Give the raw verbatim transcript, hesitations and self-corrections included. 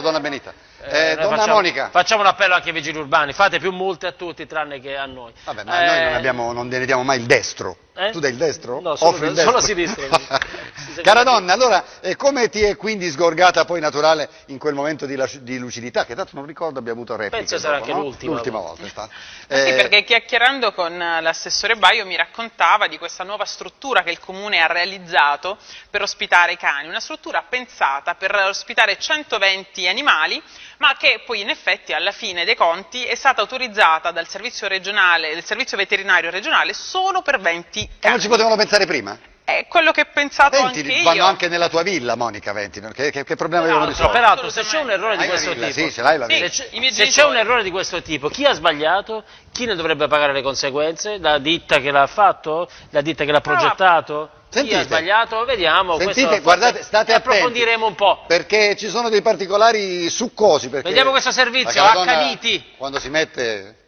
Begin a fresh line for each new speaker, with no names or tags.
donna Benita.
Eh,
Eh, donna
facciamo,
Monica.
Facciamo un appello anche ai vigili urbani, fate più multe a tutti tranne che a noi.
Vabbè, ma
eh,
noi non, abbiamo, non ne diamo mai il destro.
Eh?
Tu dai il destro?
No, solo,
Offri il
solo
destro?
sinistra.
Cara donna, allora, eh, come ti è quindi sgorgata poi naturale in quel momento di, di lucidità, che tanto non ricordo abbia avuto repliche?
Penso sarà
dopo,
anche
no?
l'ultima.
L'ultima volta. volta
eh, sì,
eh,
perché chiacchierando con l'assessore Baio mi raccontava di questa nuova struttura che il comune ha realizzato per ospitare i cani, una struttura pensata per ospitare centoventi animali, ma che poi in effetti alla fine dei conti è stata autorizzata dal servizio regionale, del servizio veterinario regionale solo per venti cani.
E non ci potevano pensare prima?
È quello che ho pensato
venti
anche io.
Vanno anche nella tua villa, Monica, venti, che, che, che problema avevano risolto?
Peraltro, se c'è un errore di
Hai
questo
villa,
tipo,
sì, ce l'hai la villa.
Sì,
se c'è un errore di questo tipo, chi ha sbagliato? Chi ne dovrebbe pagare le conseguenze? La ditta che l'ha fatto? La ditta che l'ha progettato?
Sentite,
chi ha sbagliato? Vediamo.
Sentite,
questo,
guardate, state attenti,
approfondiremo un po'.
Perché ci sono dei particolari succosi. Perché
Vediamo questo servizio,
la donna,
accaniti.
quando si mette